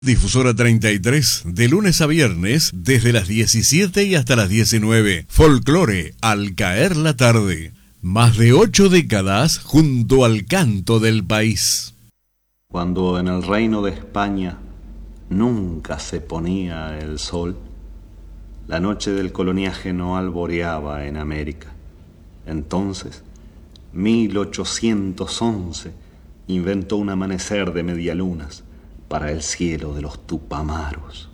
Difusora 33, de lunes a viernes, desde las 17 y hasta las 19. Folclore al caer la tarde. Más de 8 décadas junto al canto del país. Cuando en el reino de España nunca se ponía el sol, la noche del coloniaje no alboreaba en América. Entonces, 1811, inventó un amanecer de medialunas para el cielo de los Tupamaros.